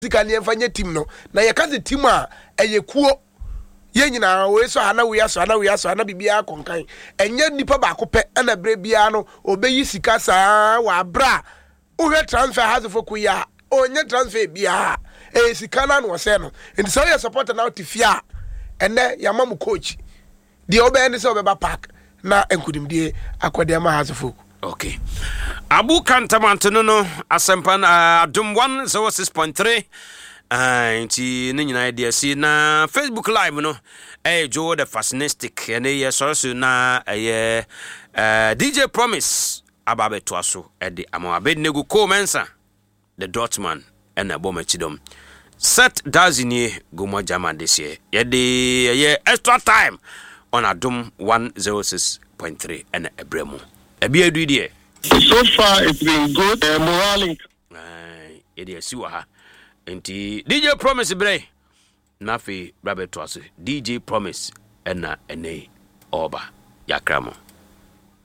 physically emfanye team no na ye ka the team a eyekuo ye nyina we so ana we aso ana bibia konkan enye nipa ba ko pe na bre bia no obeyi sika saa wa bra uhwe transfer hazofo kuya onye transfer bia sika na no se no and so you support na tifia ene yamamu coach the obey so obeba park na enkudimdie akode ma hazofo. Okay. Abu Kantamantono no asempan adum 106.3 nti ne nyina idea si na Facebook live no Joe the Fascinistic ene ye so na DJ Promise ababe toaso de amabe negu Komensa the Dotman ena bomachidom set dazini gumo jama this year ye extra time on adum 106.3 ena ebremu ebi edu die. So far it's been good. Morale. Ede si wa ha. Enti DJ Promise bre. Nafi brabe toaso. DJ Promise ena ene oba yakramo.